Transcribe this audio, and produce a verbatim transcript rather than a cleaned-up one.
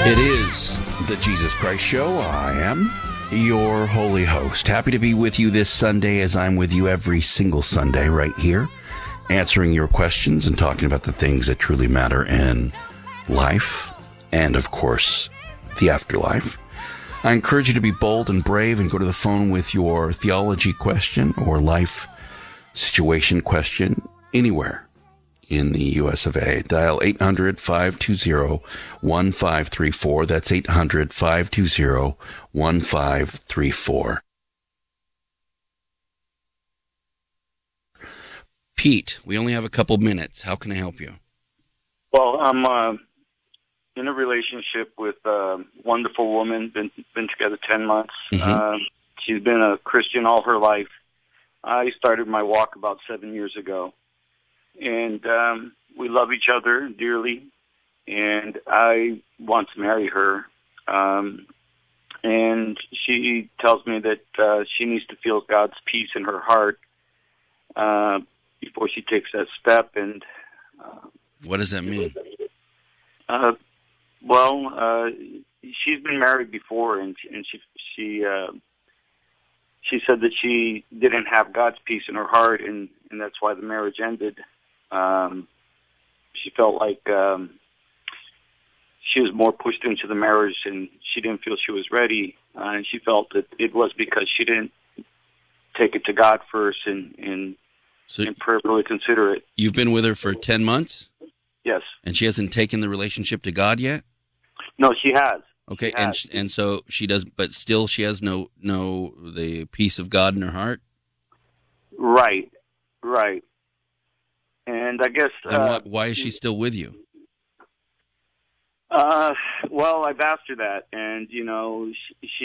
It is the Jesus Christ Show. I am your holy host. Happy to be with you this Sunday, as I'm with you every single Sunday right here, answering your questions and talking about the things that truly matter in life and, of course, the afterlife. I encourage you to be bold and brave and go to the phone with your theology question or life situation question anywhere in the U S of A. Dial eight hundred, five two zero, one five three four. That's eight hundred, five two zero, one five three four. Pete, we only have a couple minutes. How can I help you? Well, I'm uh, in a relationship with a wonderful woman, been been together ten months. Mm-hmm. Uh, she's been a Christian all her life. I started my walk about seven years ago. And um, we love each other dearly, and I want to marry her. Um, and she tells me that uh, she needs to feel God's peace in her heart uh, before she takes that step. And uh, what does that mean? Uh, well, uh, she's been married before, and and she she uh, she said that she didn't have God's peace in her heart, and, and that's why the marriage ended. Um, she felt like um, she was more pushed into the marriage, and she didn't feel she was ready. Uh, and she felt that it was because she didn't take it to God first and and, so and prayerfully consider it. You've been with her for ten months? Yes. And she hasn't taken the relationship to God yet? No, she has. Okay, she and has. and so she does, but still she has no no the peace of God in her heart? Right, right. And I guess... Then uh, why, why is she still with you? Uh, well, I've asked her that, and, you know, she, she